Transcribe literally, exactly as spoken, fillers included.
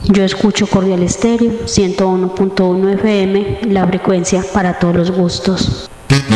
Yo escucho Cordial Estéreo ciento uno punto uno F M, la frecuencia para todos los gustos.